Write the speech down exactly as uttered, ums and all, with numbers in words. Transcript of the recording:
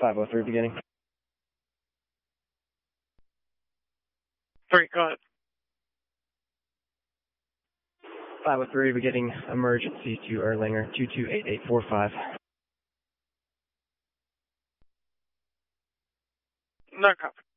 five oh three beginning. Three, go ahead. five oh three beginning emergency to Erlanger, two two eight eight four five. No copy.